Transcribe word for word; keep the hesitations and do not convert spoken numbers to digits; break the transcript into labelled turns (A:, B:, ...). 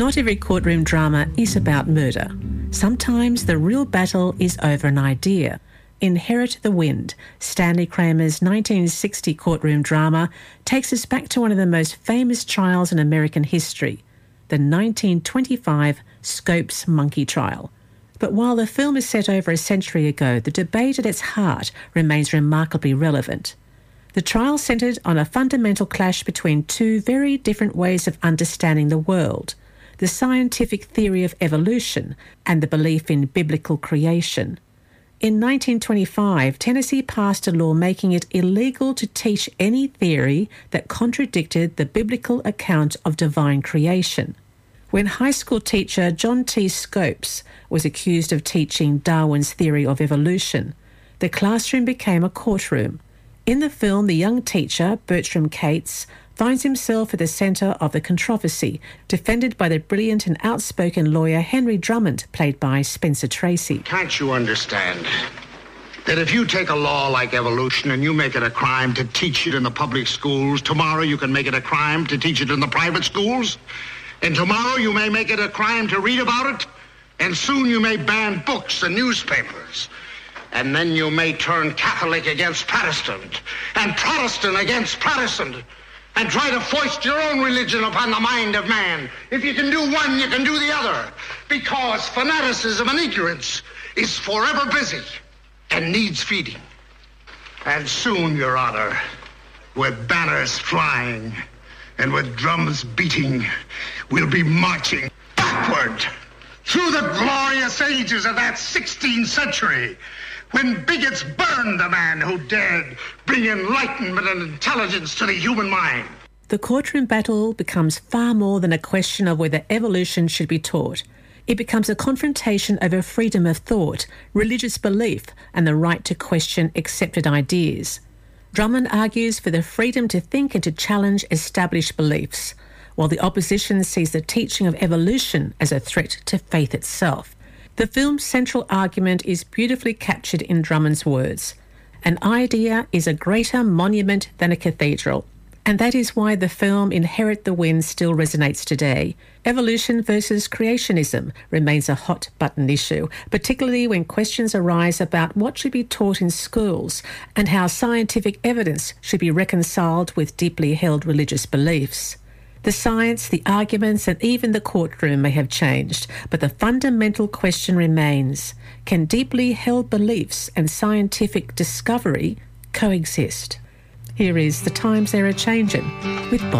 A: Not every courtroom drama is about murder. Sometimes the real battle is over an idea. Inherit the Wind, Stanley Kramer's nineteen sixty courtroom drama, takes us back to one of the most famous trials in American history, the nineteen twenty-five Scopes Monkey Trial. But while the film is set over a century ago, the debate at its heart remains remarkably relevant. The trial centred on a fundamental clash between two very different ways of understanding the world: the scientific theory of evolution and the belief in biblical creation. In nineteen twenty-five, Tennessee passed a law making it illegal to teach any theory that contradicted the biblical account of divine creation. When high school teacher John T. Scopes was accused of teaching Darwin's theory of evolution, the classroom became a courtroom. In the film, the young teacher, Bertram Cates, finds himself at the centre of the controversy, defended by the brilliant and outspoken lawyer Henry Drummond, played by Spencer Tracy.
B: Can't you understand that if you take a law like evolution and you make it a crime to teach it in the public schools, tomorrow you can make it a crime to teach it in the private schools? And tomorrow you may make it a crime to read about it, and soon you may ban books and newspapers. And then you may turn Catholic against Protestant, and Protestant against Protestant, and try to foist your own religion upon the mind of man. If you can do one, you can do the other, because fanaticism and ignorance is forever busy and needs feeding. And soon, Your Honor, with banners flying and with drums beating, we'll be marching backward through the glorious ages of that sixteenth century, when bigots burned the man who dared bring enlightenment and intelligence to the human mind.
A: The courtroom battle becomes far more than a question of whether evolution should be taught. It becomes a confrontation over freedom of thought, religious belief, and the right to question accepted ideas. Drummond argues for the freedom to think and to challenge established beliefs, while the opposition sees the teaching of evolution as a threat to faith itself. The film's central argument is beautifully captured in Drummond's words: an idea is a greater monument than a cathedral. And that is why the film Inherit the Wind still resonates today. Evolution versus creationism remains a hot-button issue, particularly when questions arise about what should be taught in schools and how scientific evidence should be reconciled with deeply held religious beliefs. The science, the arguments, and even the courtroom may have changed, but the fundamental question remains: can deeply held beliefs and scientific discovery coexist? Here is The Times They're A-Changin' with Bob